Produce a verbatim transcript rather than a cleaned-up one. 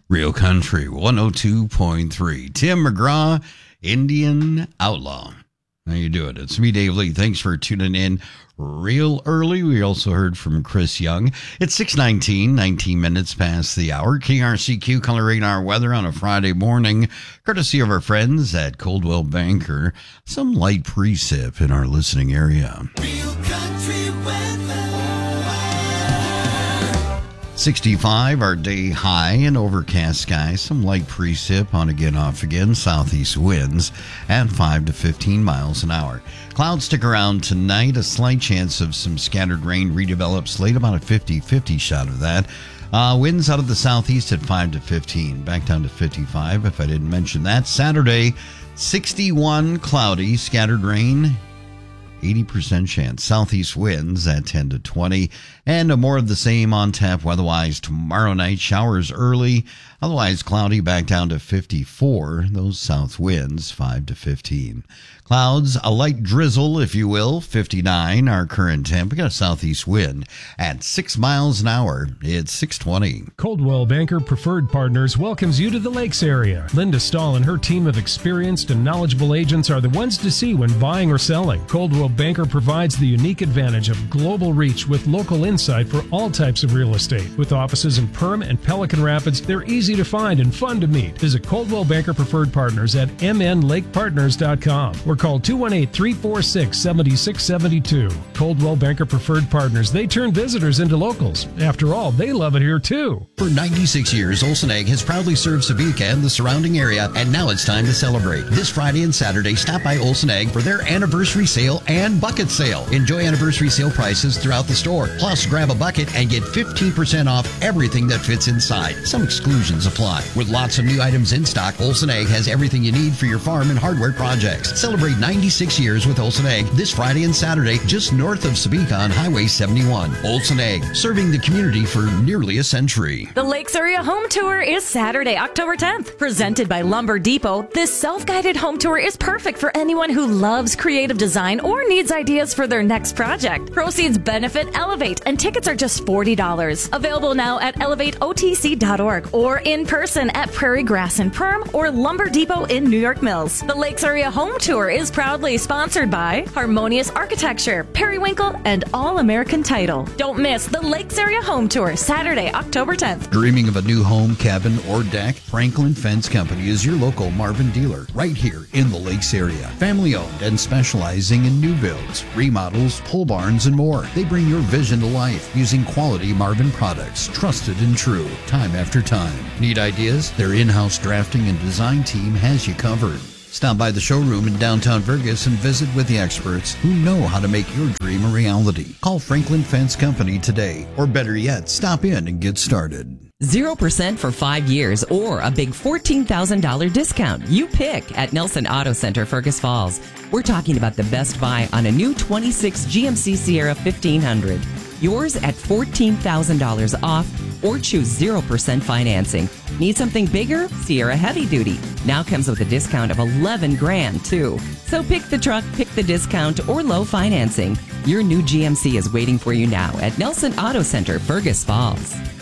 Real Country one oh two point three. Tim McGraw, Indian Outlaw. How you doing? It's me, Dave Lee. Thanks for tuning in real early. We also heard from Chris Young. It's six nineteen, nineteen minutes past the hour. K R C Q Color Radar weather on a Friday morning, courtesy of our friends at Coldwell Banker. Some light precip in our listening area. Real Country weather. sixty-five, our day high, and overcast skies. Some light precip on again, off again. Southeast winds at five to fifteen miles an hour. Clouds stick around tonight. A slight chance of some scattered rain redevelops late, about a fifty-fifty shot of that. Uh, winds out of the southeast at five to fifteen. Back down to fifty-five if I didn't mention that. Saturday, sixty-one, cloudy, scattered rain. eighty percent chance. Southeast winds at ten to twenty. And more of the same on tap weather-wise tomorrow night. Showers early. Otherwise cloudy, back down to fifty-four. Those south winds, five to fifteen. Clouds, a light drizzle, if you will, fifty-nine. Our current temp. We got a southeast wind at six miles an hour. It's six twenty. Coldwell Banker Preferred Partners welcomes you to the Lakes area. Linda Stahl and her team of experienced and knowledgeable agents are the ones to see when buying or selling. Coldwell Banker provides the unique advantage of global reach with local insight for all types of real estate. With offices in Perham and Pelican Rapids, they're easy to find and fun to meet. Visit Coldwell Banker Preferred Partners at m n lake partners dot com or call two one eight, three four six, seven six seven two. Coldwell Banker Preferred Partners, they turn visitors into locals. After all, they love it here too. For ninety-six years, Olson Egg has proudly served Sabika and the surrounding area, and now it's time to celebrate. This Friday and Saturday, stop by Olson Egg for their anniversary sale and bucket sale. Enjoy anniversary sale prices throughout the store. Plus, grab a bucket and get fifteen percent off everything that fits inside. Some exclusions apply. With lots of new items in stock, Olson Egg has everything you need for your farm and hardware projects. Celebrate ninety-six years with Olson Egg this Friday and Saturday, just north of Sabika on Highway seventy-one. Olson Egg, serving the community for nearly a century. The Lakes Area Home Tour is Saturday, October tenth. Presented by Lumber Depot, this self-guided home tour is perfect for anyone who loves creative design or needs ideas for their next project. Proceeds benefit Elevate, and tickets are just forty dollars. Available now at elevate o t c dot org or in person at Prairie Grass in Perm or Lumber Depot in New York Mills. The Lakes Area Home Tour is proudly sponsored by Harmonious Architecture, Periwinkle, and All American Title. Don't miss the Lakes Area Home Tour, Saturday, October tenth. Dreaming of a new home, cabin, or deck? Franklin Fence Company is your local Marvin dealer right here in the Lakes area. Family owned and specializing in new builds, remodels, pole barns, and more. They bring your vision to life using quality Marvin products, trusted and true, time after time. Need ideas? Their in-house drafting and design team has you covered. Stop by the showroom in downtown Vergas and visit with the experts who know how to make your dream a reality. Call Franklin Fence Company today, or better yet, stop in and get started. zero percent for five years or a big fourteen thousand dollars discount. You pick at Nelson Auto Center, Fergus Falls. We're talking about the best buy on a new twenty-six G M C Sierra fifteen hundred. Yours at fourteen thousand dollars off, or choose zero percent financing. Need something bigger? Sierra Heavy Duty now comes with a discount of eleven grand too. So pick the truck, pick the discount, or low financing. Your new G M C is waiting for you now at Nelson Auto Center, Fergus Falls.